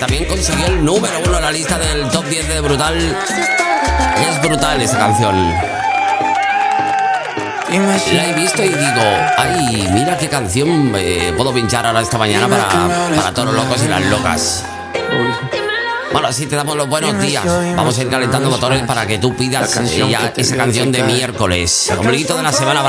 también consiguió el número 1 en la lista del top 10 de Brutal. Es brutal esa canción. La he visto y digo, ay, mira qué canción puedo pinchar ahora esta mañana para todos los locos y las locas. Bueno, así te damos los buenos días. Vamos a ir calentando motores para que tú pidas ya esa canción de miércoles. Ombliguito de la semana.